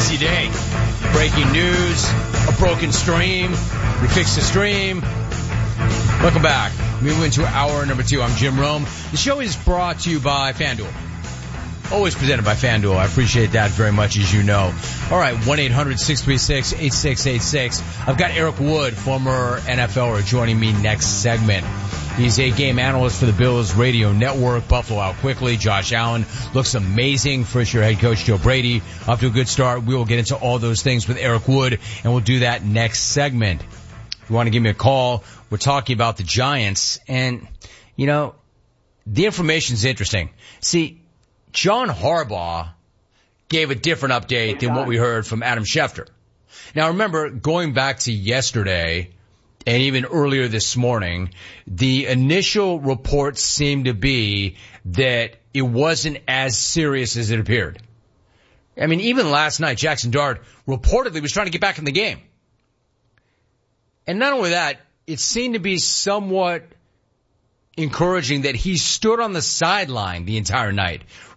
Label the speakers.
Speaker 1: busy day. Breaking news, a broken stream. We fixed the stream. Welcome back. Moving into hour number 2. I'm Jim Rome. The show is brought to you by FanDuel. Always presented by FanDuel. I appreciate that very much, as you know. All right, 1-800-636-8686. I've got Eric Wood, former NFLer, joining me next segment. He's a game analyst for the Bills Radio Network. Buffalo out quickly. Josh Allen looks amazing. First-year head coach Joe Brady off to a good start. We will get into all those things with Eric Wood, and we'll do that next segment. If you want to give me a call, we're talking about the Giants. And, you know, the information's interesting. See, John Harbaugh gave a different update than what we heard from Adam Schefter. Now, remember, going back to yesterday and even earlier this morning, the initial reports seemed to be that it wasn't as serious as it appeared. I mean, even last night, Jackson Dart reportedly was trying to get back in the game. And not only that, it seemed to be somewhat encouraging that he stood on the sideline the entire night